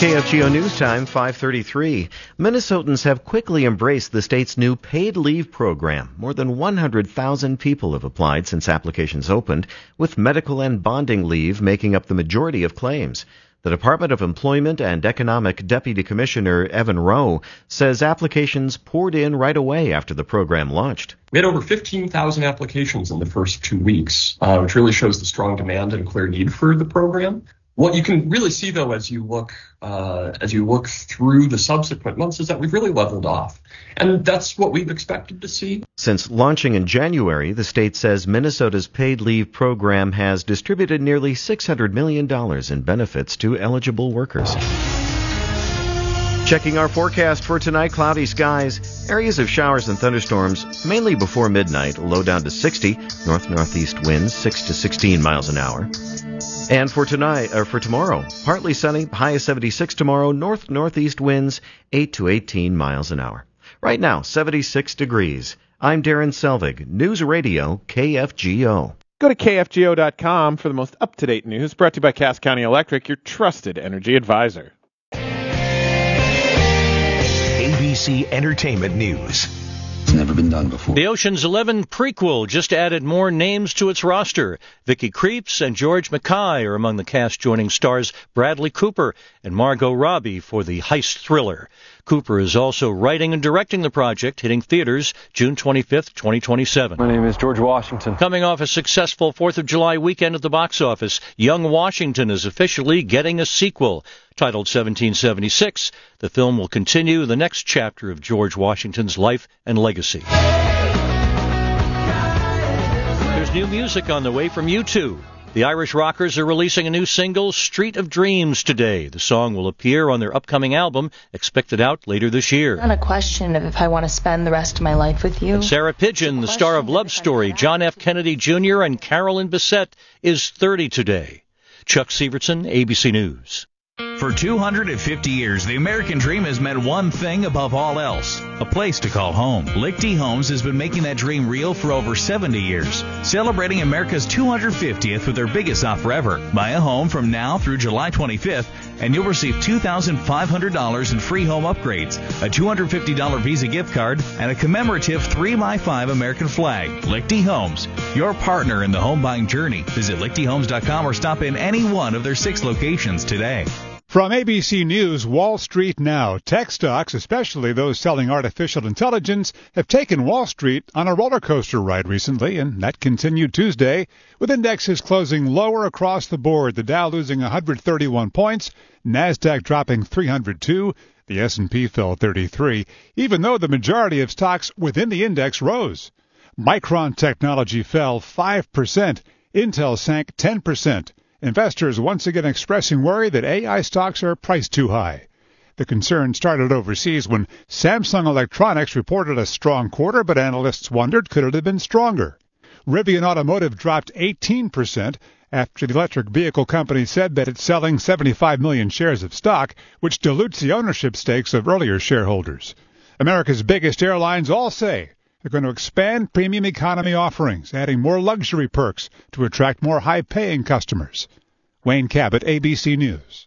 KFGO News Time, 5:33. Minnesotans have quickly embraced the state's new paid leave program. More than 100,000 people have applied since applications opened, with medical and bonding leave making up the majority of claims. The Department of Employment and Economic Deputy Commissioner Evan Rowe says applications poured in right away after the program launched. We had over 15,000 applications in the first 2 weeks, which really shows the strong demand and clear need for the program. What you can really see, though, as you look through the subsequent months, is that we've really leveled off. And that's what we've expected to see. Since launching in January, the state says Minnesota's paid leave program has distributed nearly $600 million in benefits to eligible workers. Checking our forecast for tonight, cloudy skies, areas of showers and thunderstorms, mainly before midnight, low down to 60, north-northeast winds 6 to 16 miles an hour. And for tomorrow, partly sunny, high of 76 tomorrow, north-northeast winds 8 to 18 miles an hour. Right now, 76 degrees. I'm Darren Selvig, News Radio KFGO. Go to KFGO.com for the most up-to-date news, brought to you by Cass County Electric, your trusted energy advisor. ABC Entertainment News. It's never been done before. The Ocean's 11 prequel just added more names to its roster. Vicky Krieps and George Mackay are among the cast, joining stars Bradley Cooper and Margot Robbie for the heist thriller. Cooper is also writing and directing the project, hitting theaters June 25th, 2027. My name is George Washington. Coming off a successful 4th of July weekend at the box office, Young Washington is officially getting a sequel. Titled 1776, the film will continue the next chapter of George Washington's life and legacy. There's new music on the way from U2. The Irish Rockers are releasing a new single, Street of Dreams, today. The song will appear on their upcoming album, expected out later this year. Not a question of if I want to spend the rest of my life with you. And Sarah Pidgeon, the star of Love Story, John F. Kennedy Jr., and Carolyn Bessette, is 30 today. Chuck Severson, ABC News. For 250 years, the American dream has meant one thing above all else: a place to call home. Lichty Homes has been making that dream real for over 70 years, celebrating America's 250th with their biggest offer ever. Buy a home from now through July 25th, and you'll receive $2,500 in free home upgrades, a $250 Visa gift card, and a commemorative 3x5 American flag. Lichty Homes, your partner in the home buying journey. Visit lichtyhomes.com or stop in any one of their 6 locations today. From ABC News, Wall Street now. Tech stocks, especially those selling artificial intelligence, have taken Wall Street on a roller coaster ride recently, and that continued Tuesday, with indexes closing lower across the board. The Dow losing 131 points, NASDAQ dropping 302, the S&P fell 33, even though the majority of stocks within the index rose. Micron Technology fell 5%, Intel sank 10%. Investors once again expressing worry that AI stocks are priced too high. The concern started overseas when Samsung Electronics reported a strong quarter, but analysts wondered, could it have been stronger? Rivian Automotive dropped 18% after the electric vehicle company said that it's selling 75 million shares of stock, which dilutes the ownership stakes of earlier shareholders. America's biggest airlines all say they're going to expand premium economy offerings, adding more luxury perks to attract more high-paying customers. Wayne Cabot, ABC News.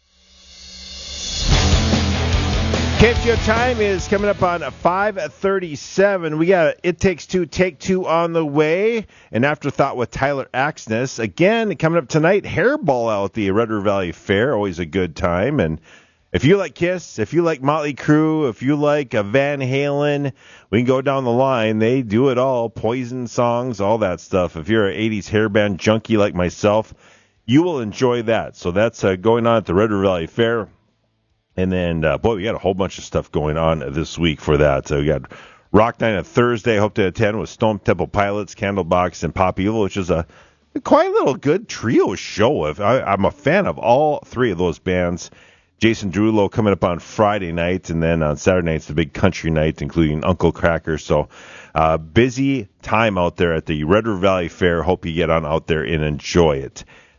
KFGO time is coming up on 5:37. We got It Takes Two, Take Two on the way. An afterthought with Tyler Axness. Again, coming up tonight, Hairball out at the Red River Valley Fair. Always a good time. And if you like Kiss, if you like Motley Crue, if you like Van Halen, we can go down the line. They do it all. Poison songs, all that stuff. If you're an 80s hairband junkie like myself, you will enjoy that. So that's going on at the Red River Valley Fair. And then, we got a whole bunch of stuff going on this week for that. So we got Rock Night on Thursday. Hope to attend with Stone Temple Pilots, Candlebox, and Pop Evil, which is a quite little good trio show. I'm a fan of all 3 of those bands. Jason Derulo coming up on Friday night, and then on Saturday night it's the big country night, including Uncle Cracker. So busy time out there at the Red River Valley Fair. Hope you get on out there and enjoy it.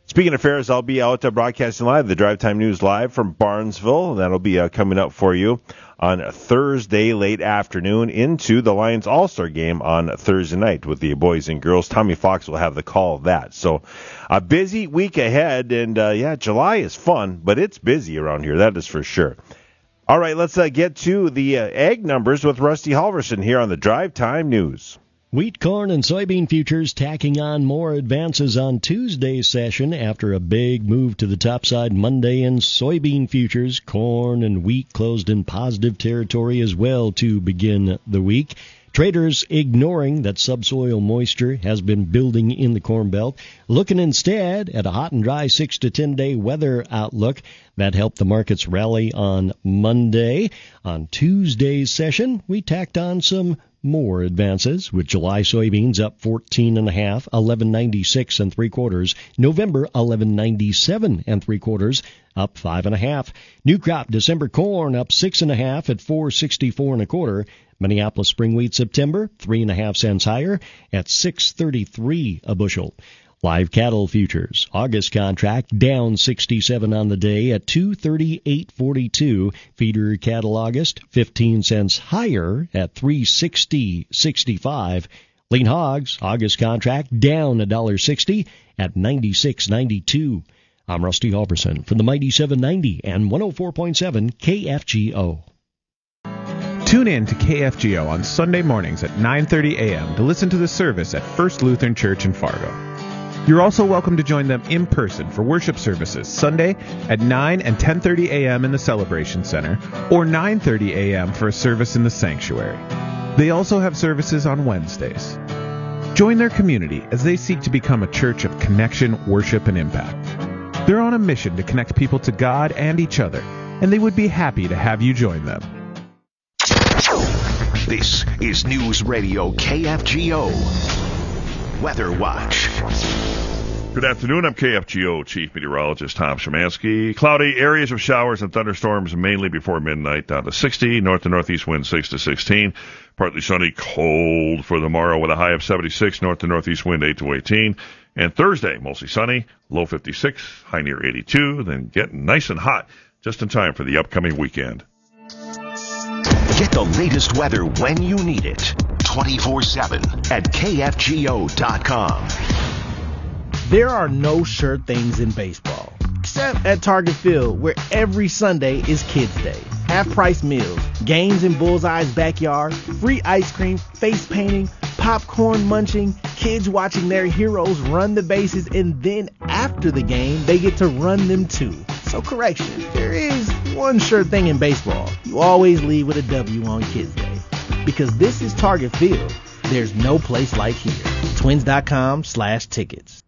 Speaking of fairs, I'll be out broadcasting live, the Drive Time News Live from Barnesville. That'll be coming up for you on Thursday late afternoon into the Lions All-Star game on Thursday night with the boys and girls. Tommy Fox will have the call of that. So a busy week ahead, and July is fun, but it's busy around here, that is for sure. All right, let's get to the ag numbers with Rusty Halverson here on the Drive Time News. Wheat, corn, and soybean futures tacking on more advances on Tuesday's session after a big move to the top side Monday in soybean futures. Corn and wheat closed in positive territory as well to begin the week. Traders ignoring that subsoil moisture has been building in the Corn Belt, looking instead at a hot and dry 6 to 10-day weather outlook. That helped the markets rally on Monday. On Tuesday's session, we tacked on some more advances, with July soybeans up 14.5, 11.96 3/4. November 11.97 3/4, up 5.5. New crop December corn up 6.5 at 4.64 1/4. Minneapolis spring wheat September 3.5 cents higher at 6.33 a bushel. Live cattle futures, August contract down 67 on the day at 238.42. Feeder cattle August 15 cents higher at 360.65. Lean hogs, August contract down $1.60 at 96.92. I'm Rusty Halverson from the Mighty 790 and 104.7 KFGO. Tune in to KFGO on Sunday mornings at 9:30 a.m. to listen to the service at First Lutheran Church in Fargo. You're also welcome to join them in person for worship services Sunday at 9 and 10:30 a.m. in the Celebration Center, or 9:30 a.m. for a service in the sanctuary. They also have services on Wednesdays. Join their community as they seek to become a church of connection, worship, and impact. They're on a mission to connect people to God and each other, and they would be happy to have you join them. This is News Radio KFGO Weather Watch. Good afternoon. I'm KFGO Chief Meteorologist Tom Szymanski. Cloudy, areas of showers and thunderstorms mainly before midnight, down to 60. North to northeast winds 6 to 16. Partly sunny, cold for tomorrow with a high of 76. North to northeast wind 8 to 18. And Thursday, mostly sunny, low 56, high near 82. Then getting nice and hot just in time for the upcoming weekend. Get the latest weather when you need it. 24/7 at KFGO.com. There are no sure things in baseball, except at Target Field, where every Sunday is Kids Day. Half-price meals, games in Bullseye's backyard, free ice cream, face painting, popcorn munching, kids watching their heroes run the bases, and then after the game, they get to run them too. So correction, there is one sure thing in baseball. You always leave with a W on Kids Day. Because this is Target Field, there's no place like here. Twins.com/tickets.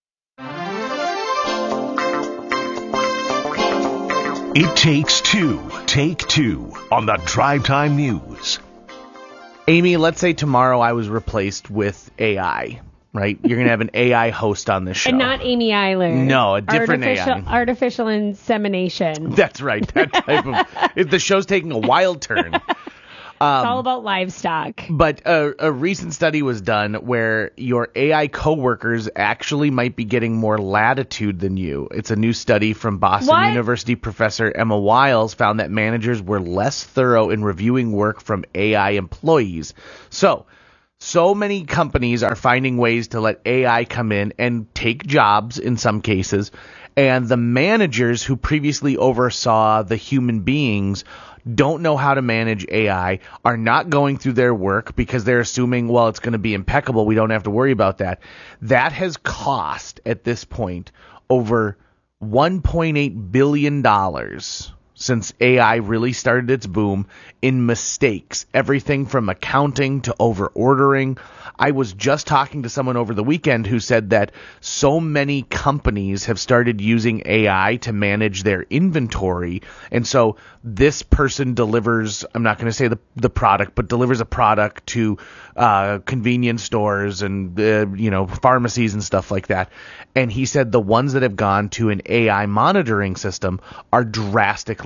It takes two. Take two on the Drive Time News. Amy, let's say tomorrow I was replaced with AI, right? You're going to have an AI host on this show. And not Amy Eiler. No, a different AI. Artificial insemination. That's right. That type of. The show's taking a wild turn. It's all about livestock. But a recent study was done where your AI coworkers actually might be getting more latitude than you. It's a new study from Boston University professor Emma Wiles found that managers were less thorough in reviewing work from AI employees. So many companies are finding ways to let AI come in and take jobs in some cases, and the managers who previously oversaw the human beings don't know how to manage AI, are not going through their work because they're assuming, well, it's going to be impeccable. We don't have to worry about that. That has cost, at this point, over $1.8 billion since AI really started its boom in mistakes. Everything from accounting to over-ordering. I was just talking to someone over the weekend who said that so many companies have started using AI to manage their inventory. And so this person delivers, I'm not going to say the product, but delivers a product to convenience stores and, pharmacies and stuff like that. And he said the ones that have gone to an AI monitoring system are drastically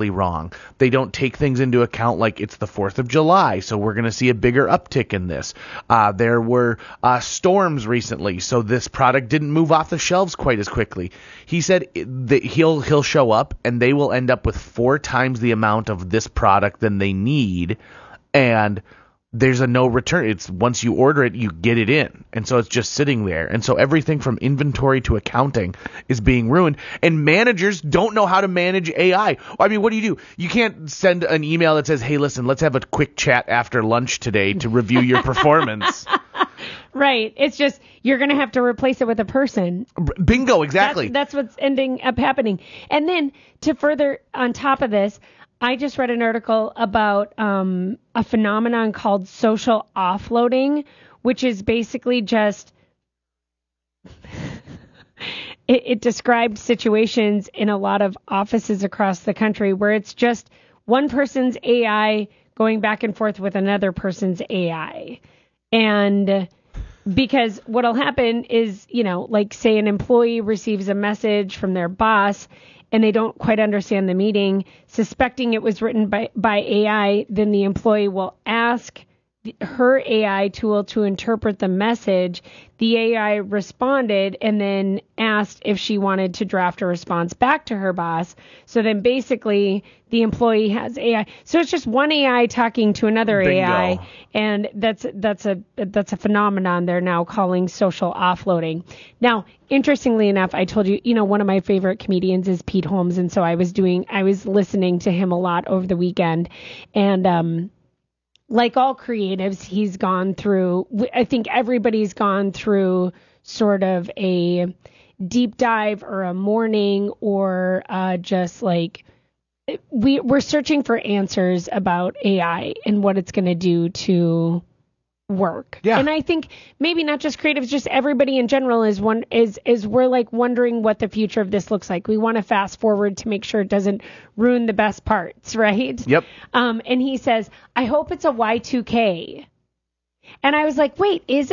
statistically wrong. They don't take things into account like it's the 4th of July, so we're going to see a bigger uptick in this. There were storms recently, so this product didn't move off the shelves quite as quickly. He said that he'll show up and they will end up with 4 times the amount of this product than they need, and there's a no return. It's once you order it, you get it in. And so it's just sitting there. And so everything from inventory to accounting is being ruined. And managers don't know how to manage AI. I mean, what do? You can't send an email that says, hey, listen, let's have a quick chat after lunch today to review your performance. Right. It's just you're going to have to replace it with a person. Bingo, exactly. That's what's ending up happening. And then to further on top of this, I just read an article about a phenomenon called social offloading, which is basically just it described situations in a lot of offices across the country where it's just one person's AI going back and forth with another person's AI. And because what'll happen is, like say an employee receives a message from their boss and they don't quite understand the meaning, suspecting it was written by AI, then the employee will ask her AI tool to interpret the message. The AI responded and then asked if she wanted to draft a response back to her boss. So then basically the employee has AI. So it's just one AI talking to another Bingo. AI, and that's a phenomenon they're now calling social offloading. Now, interestingly enough, I told you, one of my favorite comedians is Pete Holmes, and so I was listening to him a lot over the weekend, and like all creatives, he's gone through, I think everybody's gone through sort of a deep dive or a morning or just like we're searching for answers about AI and what it's going to do to work. Yeah. And I think maybe not just creatives, just everybody in general is we're like wondering what the future of this looks like. We want to fast forward to make sure it doesn't ruin the best parts, right? Yep. And he says, I hope it's a Y2K. And I was like, wait, is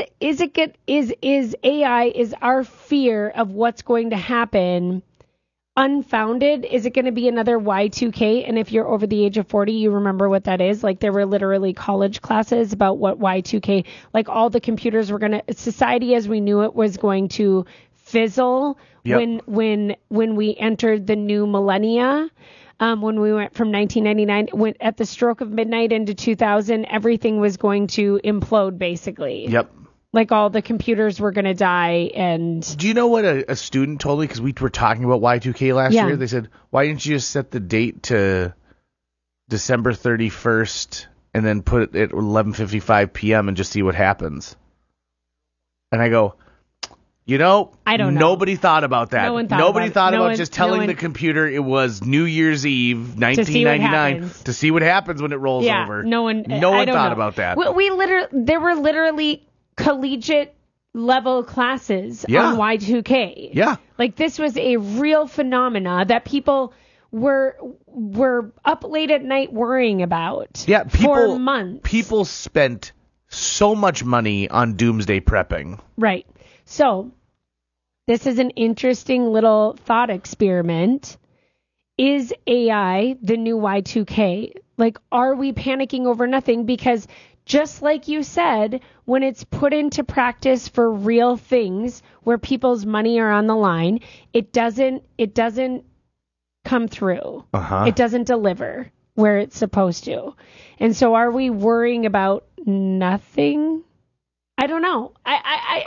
AI, is our fear of what's going to happen unfounded? Is it going to be another Y2K? And if you're over the age of 40, you remember what that is. Like there were literally college classes about what Y2K, like all the computers were going to, society as we knew it was going to fizzle. Yep. when we entered the new millennia. When we went from 1999, at the stroke of midnight into 2000, everything was going to implode basically. Yep. Like all the computers were going to die. And do you know what a student told me? Because we were talking about Y2K last year. They said, why didn't you just set the date to December 31st and then put it at 11:55 p.m. and just see what happens? And I go, I don't know. Nobody thought about that. Nobody thought about just telling the computer it was New Year's Eve, 1999, to see what happens when it rolls over. No one thought about that. There were literally collegiate level classes on Y2K. Yeah. Like this was a real phenomena that people were up late at night worrying about for months. People spent so much money on doomsday prepping. Right. So this is an interesting little thought experiment. Is AI the new Y2K? Like, are we panicking over nothing? Because just like you said, when it's put into practice for real things where people's money are on the line, it doesn't come through. Uh-huh. It doesn't deliver where it's supposed to. And so are we worrying about nothing? I don't know.